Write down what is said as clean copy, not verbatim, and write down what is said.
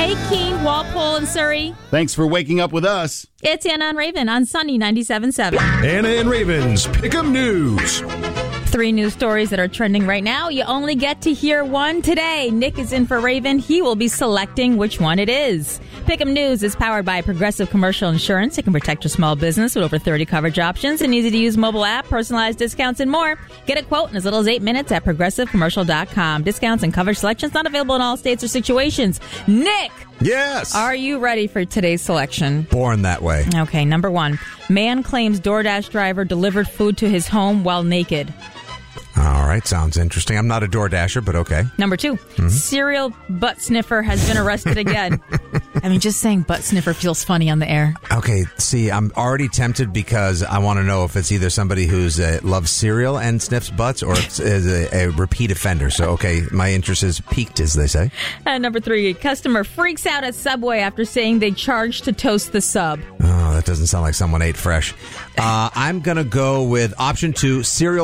Hey, Keene, Walpole, and Surrey. Thanks for waking up with us. It's Anna and Raven on Sunny 97.7. Anna and Raven's Pick'em News. 3 news stories that are trending right now. You only get to hear one today. Nick is in for Raven. He will be selecting which one it is. Pick'em News is powered by Progressive Commercial Insurance. It can protect your small business with over 30 coverage options, an easy-to-use mobile app, personalized discounts, and more. Get a quote in as little as 8 minutes at progressivecommercial.com. Discounts and coverage selections not available in all states or situations. Nick! Yes. Are you ready for today's selection? Born that way. Okay, number 1. Man claims DoorDash driver delivered food to his home while naked. All right, sounds interesting. I'm not a DoorDasher, but okay. Number 2, serial butt sniffer has been arrested again. I mean, just saying butt sniffer feels funny on the air. Okay, see, I'm already tempted because I want to know if it's either somebody who's loves cereal and sniffs butts or if it's a repeat offender. So, okay, my interest is piqued, as they say. And number 3, customer freaks out at Subway after saying they charged to toast the sub. Oh, that doesn't sound like someone ate fresh. I'm going to go with option 2, cereal